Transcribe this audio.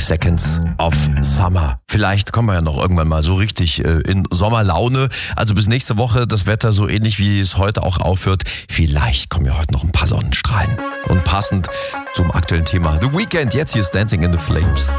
5 Seconds of Summer. Vielleicht kommen wir ja noch irgendwann mal so richtig in Sommerlaune. Also bis nächste Woche das Wetter so ähnlich wie es heute auch aufhört. Vielleicht kommen ja heute noch ein paar Sonnenstrahlen. Und passend zum aktuellen Thema The Weeknd, jetzt hier ist Dancing in the Flames.